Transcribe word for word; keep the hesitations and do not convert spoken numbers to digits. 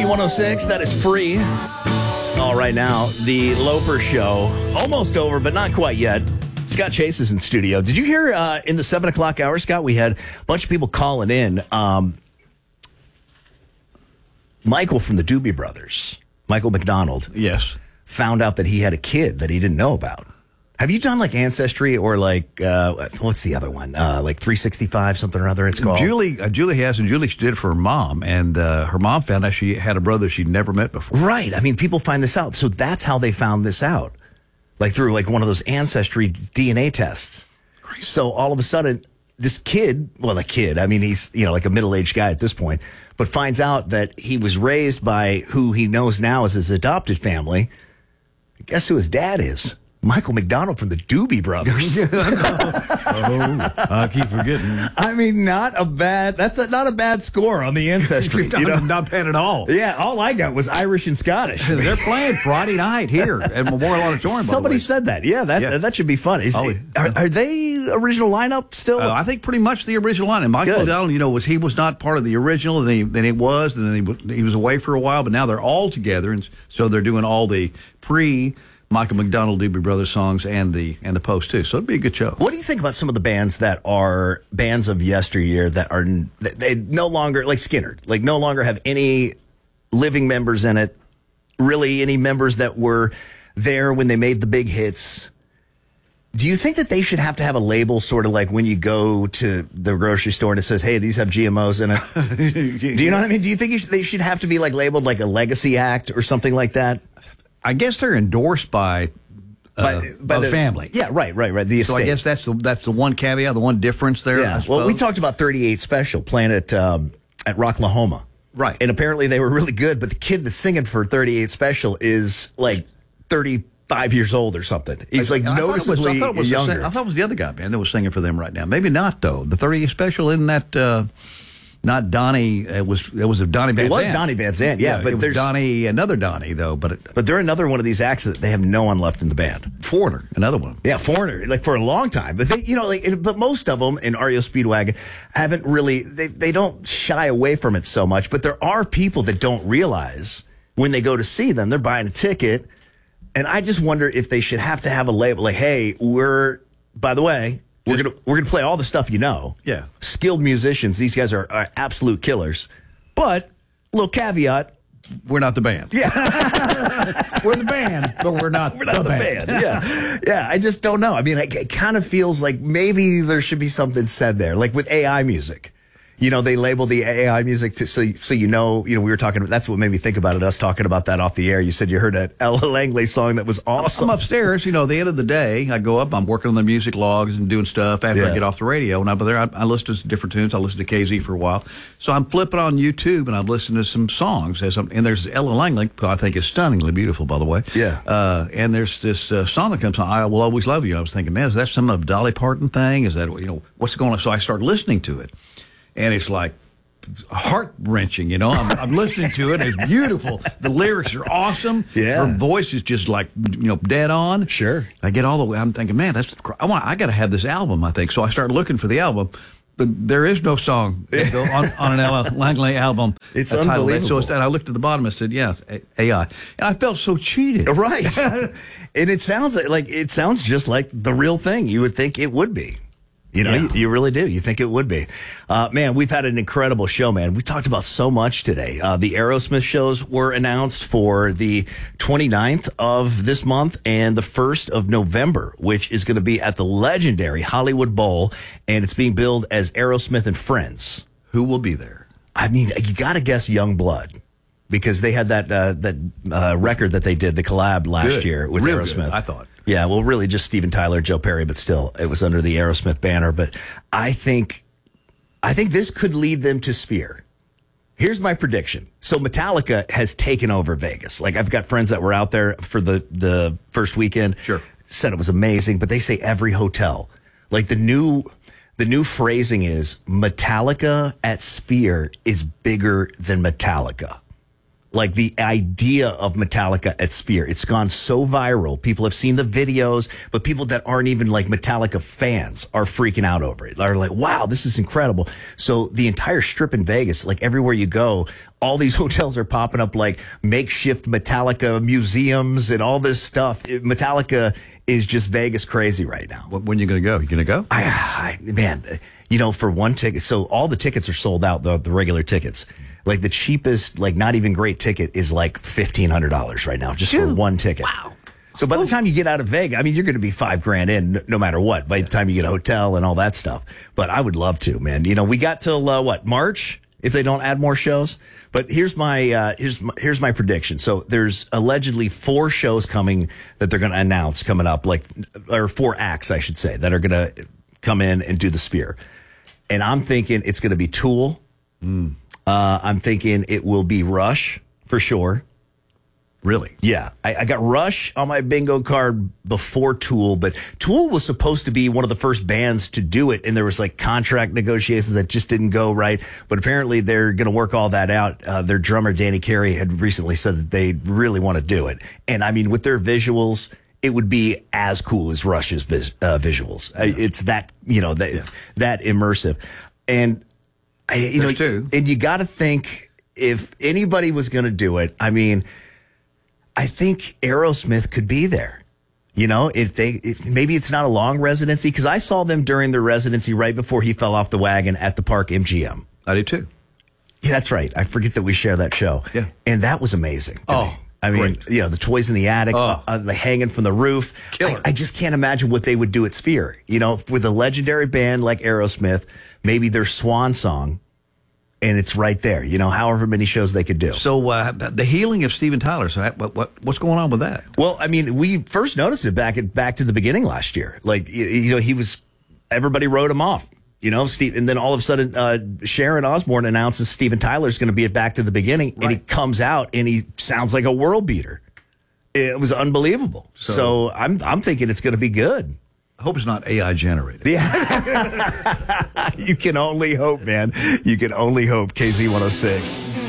Z one oh six, that is free. All right, now, the Loper Show, almost over, but not quite yet. Scott Chase is in studio. Did you hear uh, in the seven o'clock hour, Scott, we had a bunch of people calling in. Um, Michael from the Doobie Brothers, Michael McDonald. Yes. Found out that he had a kid that he didn't know about. Have you done like Ancestry or like, uh, what's the other one? Uh, like three sixty-five, something or other it's called? Julie uh, Julie has, and Julie did it for her mom, and uh, her mom found out she had a brother she'd never met before. Right. I mean, people find this out. So that's how they found this out. Like through like one of those Ancestry D N A tests. Crazy. So all of a sudden, this kid, well, a kid, I mean, he's, you know, like a middle-aged guy at this point, but finds out that he was raised by who he knows now as his adopted family. Guess who his dad is? Michael McDonald from the Doobie Brothers. oh, I keep forgetting. I mean, not a bad, that's a, not a bad score on the Ancestry. not, you know? not bad at all. Yeah, all I got was Irish and Scottish. They're playing Friday night here at Memorial Auditorium. Somebody said that. Yeah, that yeah. that should be fun. Is, oh, are, are they original lineup still? Uh, I think pretty much the original lineup. Michael McDonald, you know, was he was not part of the original, and then he, then he was, and then he was, he was away for a while, but now they're all together, and so they're doing all the pre- Michael McDonald, Doobie Brothers songs, and the and the post too. So it'd be a good show. What do you think about some of the bands that are bands of yesteryear that are they no longer like Skynyrd, like no longer have any living members in it, really any members that were there when they made the big hits? Do you think that they should have to have a label, sort of like when you go to the grocery store and it says, "Hey, these have G M Os in it"? Do you know what I mean? Do you think you should, they should have to be like labeled like a legacy act or something like that? I guess they're endorsed by, uh, by, by the family. Yeah, right, right, right. The estate. So I guess that's the that's the one caveat, the one difference there. Yeah. Well, we talked about thirty-eight Special playing at um, at Rocklahoma, right? And apparently they were really good, but the kid that's singing for thirty-eight Special is like thirty-five years old or something. He's like I noticeably thought it was, I thought it was younger. The, I thought it was the other guy, man, that was singing for them right now. Maybe not though. The thirty-eight Special, isn't that? Uh, Not Donnie. It was. It was a Donnie Van Zandt. It was Donnie Van Zandt. Yeah, yeah but it was there's Donnie, another Donnie though. But it, but they're another one of these acts that they have no one left in the band. Foreigner, another one. Yeah, Foreigner, like for a long time. But they, you know, like, but most of them in R E O Speedwagon haven't really. They they don't shy away from it so much. But there are people that don't realize when they go to see them, they're buying a ticket, and I just wonder if they should have to have a label like, "Hey, we're by the way." We're gonna we're gonna play all the stuff you know. Yeah, skilled musicians. These guys are, are absolute killers. But little caveat: we're not the band. Yeah, we're the band, but we're not. We're not the, the band. band. Yeah, yeah. I just don't know. I mean, it, it kind of feels like maybe there should be something said there, like with A I music. You know, they label the A I music to, so so you know. You know, we were talking. That's what made me think about it. Us talking about that off the air. You said you heard that Ella Langley song that was awesome. I'm upstairs. You know, at the end of the day, I go up. I'm working on the music logs and doing stuff after yeah. I get off the radio. And I'm there. I, I listen to different tunes. I listen to K Z for a while. So I'm flipping on YouTube and I'm listening to some songs. As I'm, and there's Ella Langley, who I think is stunningly beautiful, by the way. Yeah. Uh, and there's this uh, song that comes on. I Will Always Love You. I was thinking, man, is that some of Dolly Parton thing? Is that, you know, what's going on? So I start listening to it, and it's like heart wrenching, you know. I'm, I'm listening to it. It's beautiful. The lyrics are awesome. Yeah, her voice is just like, you know, dead on. Sure. I get all the way. I'm thinking, man, that's I want. I got to have this album. I think so. I started looking for the album, but there is no song on, on an Ella Langley album. It's unbelievable. So it's, and I looked at the bottom and said, yeah, it's A I, and I felt so cheated. Right. And it sounds like it sounds just like the real thing. You would think it would be. You know, yeah. you, you really do. You think it would be. Uh, man, we've had an incredible show, man. We talked about so much today. Uh, the Aerosmith shows were announced for the twenty-ninth of this month and the first of November, which is going to be at the legendary Hollywood Bowl, and it's being billed as Aerosmith and Friends. Who will be there? I mean, you got to guess Youngblood, because they had that uh, that uh, record that they did, the collab last good. year with Real Aerosmith. Good, I thought. Yeah, well, really just Steven Tyler, Joe Perry, but still, it was under the Aerosmith banner. But I think, I think this could lead them to Sphere. Here's my prediction. So Metallica has taken over Vegas. Like, I've got friends that were out there for the, the first weekend. Sure. Said it was amazing, but they say every hotel. Like, the new, the new phrasing is Metallica at Sphere is bigger than Metallica. Like the idea of Metallica at Sphere, it's gone so viral. People have seen the videos, but people that aren't even like Metallica fans are freaking out over it. They're like, wow, this is incredible. So the entire strip in Vegas, like everywhere you go, all these hotels are popping up like makeshift Metallica museums and all this stuff. It, Metallica is just Vegas crazy right now. When are you going to go? You going to go? I, I, man, you know, for one ticket, so all the tickets are sold out, the, the regular tickets. Like the cheapest, like not even great ticket is like fifteen hundred dollars right now, just Dude. for one ticket. Wow. So by the time you get out of Vegas, I mean, you're going to be five grand in no matter what by the time you get a hotel and all that stuff. But I would love to, man. You know, we got till uh, what, March, if they don't add more shows. But here's my, uh, here's my, here's my prediction. So there's allegedly four shows coming that they're going to announce coming up, like, or four acts, I should say, that are going to come in and do the Sphere. And I'm thinking it's going to be Tool. Mm. Uh, I'm thinking it will be Rush for sure. Really? Yeah. I, I got Rush on my bingo card before Tool, but Tool was supposed to be one of the first bands to do it, and there was like contract negotiations that just didn't go right. But apparently they're going to work all that out. Uh, their drummer, Danny Carey, had recently said that they really want to do it. And I mean, with their visuals, it would be as cool as Rush's vis- uh, visuals. Yeah. It's that, you know, that, yeah. that immersive. And I, you There's know, two. and you got to think if anybody was going to do it, I mean, I think Aerosmith could be there. You know, if they, if, maybe it's not a long residency, because I saw them during their residency right before he fell off the wagon at the Park M G M. I did too. Yeah, that's right. I forget that we share that show. Yeah. And that was amazing. To oh, me. I mean, great. you know, the toys in the attic, Oh. uh, the hanging from the roof. Killer. I, I just can't imagine what they would do at Sphere. You know, with a legendary band like Aerosmith, maybe their swan song. And it's right there, you know, however many shows they could do. So uh, the healing of Steven Tyler. So what, what what's going on with that? Well, I mean, we first noticed it back at back to the beginning last year. Like, you, you know, he was everybody wrote him off. You know, Steve, and then all of a sudden, uh, Sharon Osbourne announces Steven Tyler's going to be at Back to the Beginning, right. And he comes out and he sounds like a world beater. It was unbelievable. So, so I'm I'm thinking it's going to be good. I hope it's not A I generated. Yeah. You can only hope, man. You can only hope. K Z one oh six.